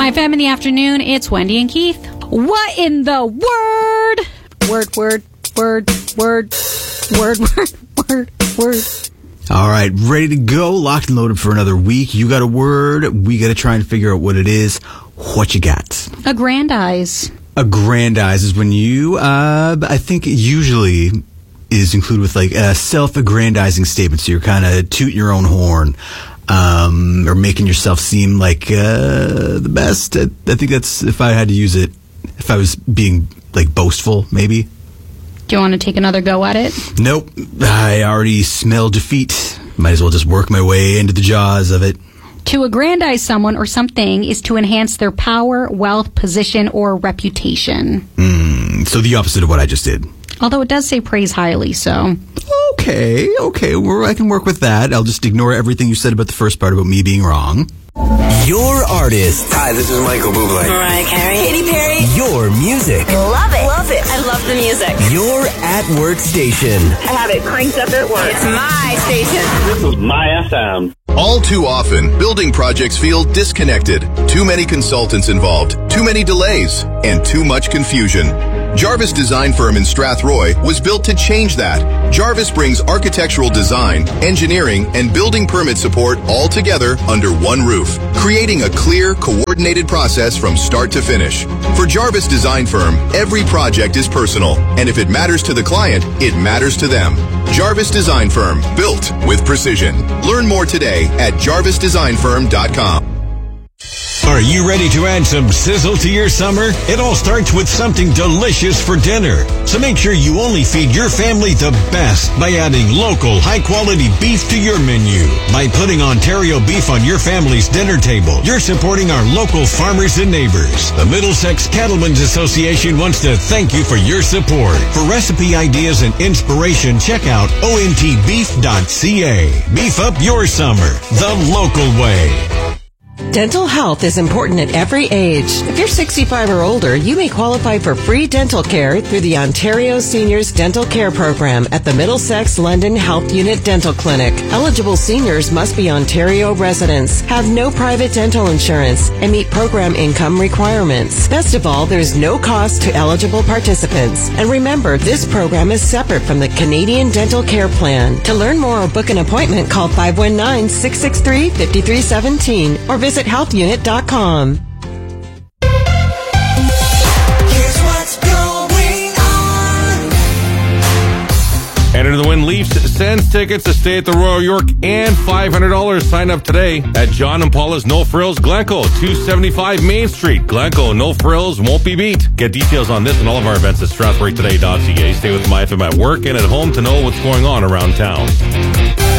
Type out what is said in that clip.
My fam in the afternoon, it's Wendy and Keith. What in the word? Word. All right, ready to go, locked and loaded for another week. You got a word, we got to try and figure out what it is. What you got? Aggrandize. Aggrandize is when you, I think it usually is included with like a self-aggrandizing statement. So you're kind of tooting your own horn, or making yourself seem like the best. I think that's, if I had to use it, if I was being like boastful, maybe. Do you want to take another go at it? Nope. I already smell defeat. Might as well just work my way into the jaws of it. To aggrandize someone or something is to enhance their power, wealth, position, or reputation. So the opposite of what I just did. Although it does say praise highly, so... Okay. I can work with that. I'll just ignore everything you said about the first part about me being wrong. Your artist. Hi, this is Michael Bublé. Mariah Carey. Katy Perry. Your music. Love it. I love the music. Your at-work station. I have it cranked up at work. It's my station. This is my FM. All too often, building projects feel disconnected. Too many consultants involved, too many delays, and too much confusion. Jarvis Design Firm in Strathroy was built to change that. Jarvis brings architectural design, engineering, and building permit support all together under one roof, creating a clear, coordinated process from start to finish. For Jarvis Design Firm, every project is personal, and if it matters to the client, it matters to them. Jarvis Design Firm, built with precision. Learn more today at jarvisdesignfirm.com. Are you ready to add some sizzle to your summer? It all starts with something delicious for dinner. So make sure you only feed your family the best by adding local, high-quality beef to your menu. By putting Ontario beef on your family's dinner table, you're supporting our local farmers and neighbors. The Middlesex Cattlemen's Association wants to thank you for your support. For recipe ideas and inspiration, check out ontbeef.ca. Beef up your summer the local way. Dental health is important at every age. If you're 65 or older, you may qualify for free dental care through the Ontario Seniors Dental Care Program at the Middlesex London Health Unit Dental Clinic. Eligible seniors must be Ontario residents, have no private dental insurance, and meet program income requirements. Best of all, there's no cost to eligible participants. And remember, this program is separate from the Canadian Dental Care Plan. To learn more or book an appointment, call 519-663-5317 or visit healthunit.com. Here's what's going on. Enter the Win Leafs sends tickets to stay at the Royal York and $500. Sign up today at John and Paula's No Frills Glencoe, 275 Main Street. Glencoe, no frills, won't be beat. Get details on this and all of our events at StrathroyToday.ca. Stay with My FM at work and at home to know what's going on around town.